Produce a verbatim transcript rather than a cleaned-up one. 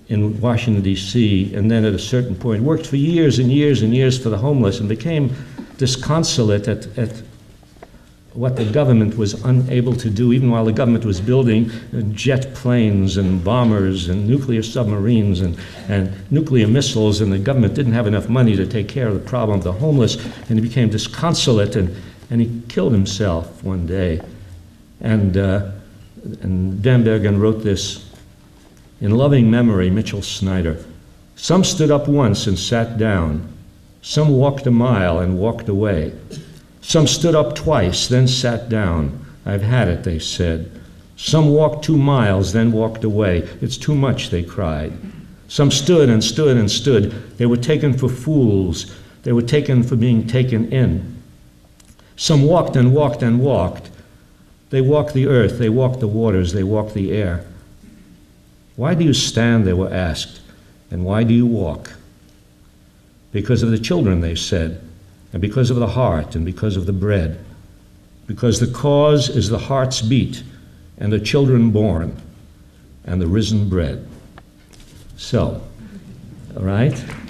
in Washington, D C, and then at a certain point worked for years and years and years for the homeless and became disconsolate at, at what the government was unable to do, even while the government was building jet planes and bombers and nuclear submarines and, and nuclear missiles, and the government didn't have enough money to take care of the problem of the homeless, and he became disconsolate, and, and he killed himself one day. And, uh, and Dan Bergen wrote this: in loving memory, Mitchell Snyder, some stood up once and sat down. Some walked a mile and walked away. Some stood up twice, then sat down. I've had it, they said. Some walked two miles, then walked away. It's too much, they cried. Some stood and stood and stood. They were taken for fools. They were taken for being taken in. Some walked and walked and walked. They walked the earth, they walked the waters, they walked the air. Why do you stand, they were asked, and why do you walk? Because of the children, they said, and because of the heart, and because of the bread. Because the cause is the heart's beat, and the children born, and the risen bread. So, all right?